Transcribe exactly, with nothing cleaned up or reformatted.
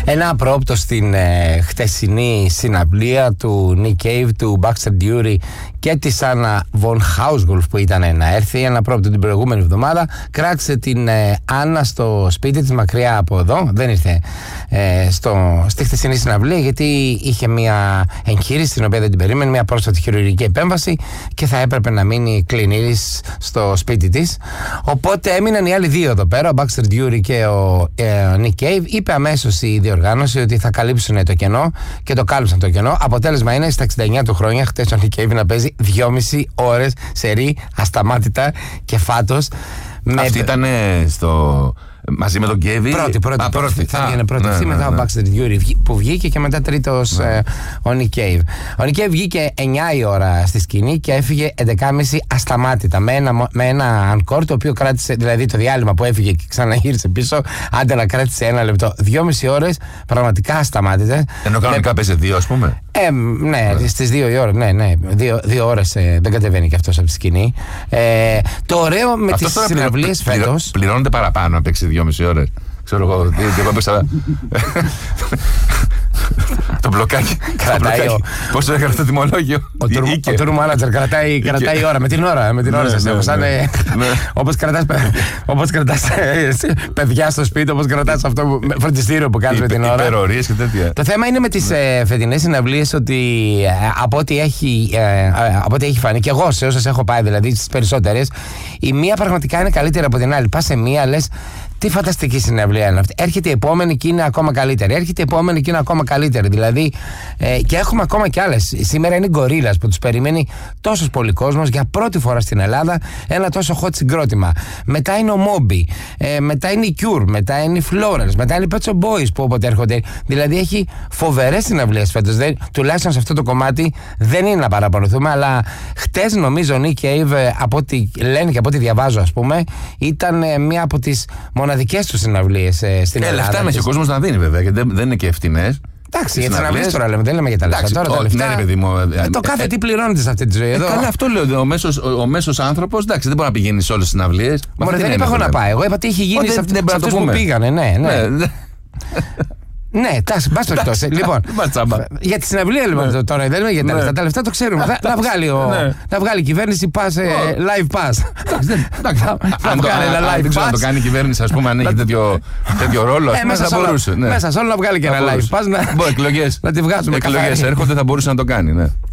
Ένα απρόπτο στην ε, χτεσινή συναυλία του Nick Cave, του Baxter Dury και της Anna von Hauswolf που ήταν να έρθει. Ένα απρόπτο την προηγούμενη εβδομάδα. Κράτησε την ε, Άννα στο σπίτι της, μακριά από εδώ. Δεν ήρθε ε, στο, στη χτεσινή συναυλία γιατί είχε μια εγχείρηση την οποία δεν την περίμενε, μια πρόσθετη χειρουργική επέμβαση και θα έπρεπε να μείνει κλινήρης στο σπίτι της. Οπότε έμειναν οι άλλοι δύο εδώ πέρα, ο Baxter Dury και ο ε, Nick Cave. Είπε αμέσως η διοργάνωση ότι θα καλύψουν το κενό και το κάλυψαν το κενό. Αποτέλεσμα είναι στα εξήντα εννιά του χρόνια χτες ο Nick Cave να παίζει δυόμιση ώρες σερί ασταμάτητα και φάτος. Αυτή με... ήταν στο... μαζί με τον Κέβι. Πρώτη, πρώτη. Α, πρώτη. Θα βγαίνει πρώτη. Ναι, αυτή, ναι, μετά ναι. ο Baxter Dury που βγήκε και μετά τρίτος ναι. ε, ο Nick Cave. Ο Nick Cave βγήκε εννιά η ώρα στη σκηνή και έφυγε έντεκα και μισή ασταμάτητα. Με ένα, με ένα encore το οποίο κράτησε, δηλαδή το διάλειμμα που έφυγε και ξαναγύρισε πίσω, άντε να κράτησε ένα λεπτό. Δυόμιση ώρες πραγματικά ασταμάτητα. Ενώ κανονικά με... παίζει δύο, ας πούμε. Ε, ναι, ναι. Στις δύο η ώρα, ναι, ναι. Δύο, δύο ώρες ε, δεν κατεβαίνει και αυτός από τη σκηνή. Ε, το ωραίο με τις συναυλίες πληρω... φέτος. Πληρώνονται παραπάνω να παίξει δυόμιση ώρες. Ξέρω εγώ, τι εγώ παίξα. Το μπλοκάκι. Κρατάει ο... Πόσο έκανε το τιμολόγιο. Ο tour manager κρατάει, κρατάει ώρα, με την ώρα, με την ώρα σας. Όπως κρατάς παιδιά στο σπίτι, όπως κρατάς αυτό φροντιστήριο που κάνεις με την ώρα. Υπερορίες και τέτοια. Το θέμα είναι με τις φετινές συναυλίες ότι από ό,τι έχει φανεί, και εγώ σε όσες έχω πάει, δηλαδή στις περισσότερες, η μία πραγματικά είναι καλύτερη από την άλλη. Πας σε μία, λες, τι φανταστική συναυλία είναι αυτή. Έρχεται η επόμενη και είναι ακόμα καλύτερη. Έρχεται η επόμενη και είναι ακόμα καλύτερη. Δηλαδή, ε, και έχουμε ακόμα κι άλλες. Σήμερα είναι η Gorillaz που τους περιμένει τόσος πολύ κόσμος για πρώτη φορά στην Ελλάδα. Ένα τόσο hot συγκρότημα. Μετά είναι ο Moby. Ε, μετά είναι η Cure. Μετά είναι η Florence. Μετά είναι οι Pet Shop Boys που όποτε έρχονται. Δηλαδή, έχει φοβερές συναυλίες φέτος. Δεν, τουλάχιστον σε αυτό το κομμάτι δεν είναι να παραπονηθούμε. Αλλά χτες νομίζω ο Nick Cave, από ό,τι λένε και από ό,τι διαβάζω, ας πούμε, ήταν ε, μία από τις μοναδικές του συναυλίες ε, στην ε, Ελλάδα. Λεφτά έχει ο κόσμος να δίνει βέβαια και δεν, δεν είναι και ευθυνές. Εντάξει, για τις συναυλίες τώρα λέμε, δεν λέμε για τα λεφτά. Τώρα τα λεφτά. Ναι, παιδί μου, ε, το κάθε ε, τι πληρώνεται σε αυτή τη ζωή. Ε, εδώ. Καλά, αυτό λέω. Ο μέσος, ο, ο μέσος άνθρωπος, εντάξει, δεν μπορεί να πηγαίνει σε όλες τις συναυλίες. Μωρέ, δεν είπα εγώ να πάει. Εγώ είπα τι έχει γίνει σε αυτούς που πήγανε. Ναι, ναι. Ναι, τάση, μπας το εκτός. Λοιπόν, για τη συναυλία λοιπόν τώρα δεν λέμε για τα λεφτά. Τα λεφτά το ξέρουμε. Θα βγάλει η κυβέρνηση pass, live pass. Θα βγάλει ένα live pass. Δεν ξέρω να το κάνει η κυβέρνηση, ας πούμε, αν έχει τέτοιο ρόλο. Θα μπορούσε. Μέσα σε όλο να βγάλει και ένα live pass. Εκλογές. Να τη βγάζουμε. Εκλογές έρχονται, θα μπορούσε να το κάνει.